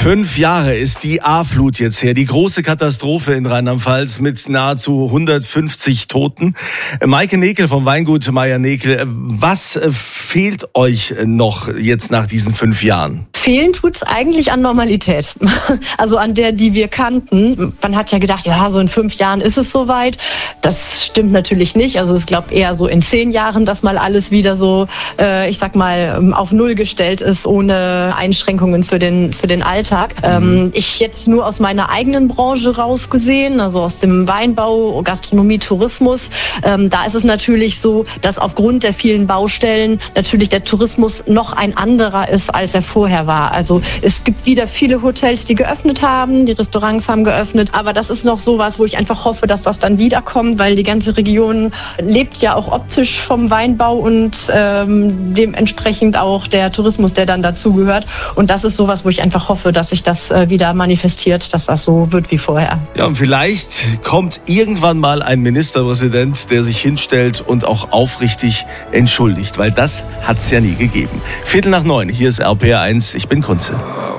5 Jahre ist die A-Flut jetzt her, die große Katastrophe in Rheinland-Pfalz mit nahezu 150 Toten. Maike Nekel vom Weingut Meier-Nekel, was fehlt euch noch jetzt nach diesen 5 Jahren? Fehlen tut's eigentlich an Normalität, also an der, die wir kannten. Man hat ja gedacht, ja, so in 5 Jahren ist es soweit. Das stimmt natürlich nicht. Also ich glaube eher so in 10 Jahren, dass mal alles wieder so, ich sag mal, auf Null gestellt ist, ohne Einschränkungen für den Alltag. Ich jetzt nur aus meiner eigenen Branche rausgesehen, also aus dem Weinbau, Gastronomie, Tourismus. Da ist es natürlich so, dass aufgrund der vielen Baustellen natürlich der Tourismus noch ein anderer ist, als er vorher war. Also es gibt wieder viele Hotels, die geöffnet haben, die Restaurants haben geöffnet, aber das ist noch sowas, wo ich einfach hoffe, dass das dann wiederkommt, weil die ganze Region lebt ja auch optisch vom Weinbau und dementsprechend auch der Tourismus, der dann dazugehört. Und das ist sowas, wo ich einfach hoffe, dass sich das wieder manifestiert, dass das so wird wie vorher. Ja, und vielleicht kommt irgendwann mal ein Ministerpräsident, der sich hinstellt und auch aufrichtig entschuldigt, weil das hat es ja nie gegeben. 8:45, hier ist RPR1, ich bin Kunze.